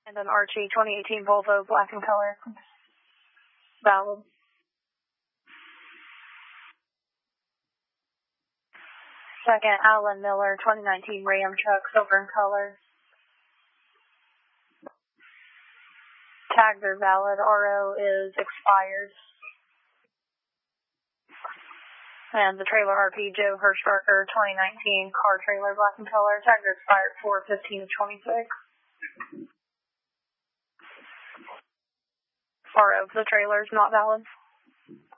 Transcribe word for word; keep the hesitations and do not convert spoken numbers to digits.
And an Archie twenty eighteen Volvo, black in color. Valid. Second, Alan Miller, twenty nineteen Ram truck, silver in color. Tags are valid. R O is expired. And the trailer R P, Joe Hirschbarker, twenty nineteen car trailer, black in color. Tags are expired four fifteen of twenty-six. R O for the trailer is not valid.